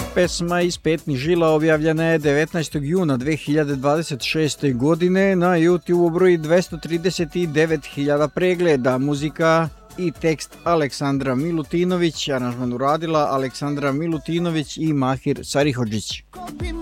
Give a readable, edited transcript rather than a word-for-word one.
Pesma iz Petnih žila objavljena je 19. juna 2026. godine, na YouTube broji 239.000 pregleda. Muzika i tekst Aleksandra Milutinović, aranžman uradila Aleksandra Milutinović i Mahir Sarihodžić.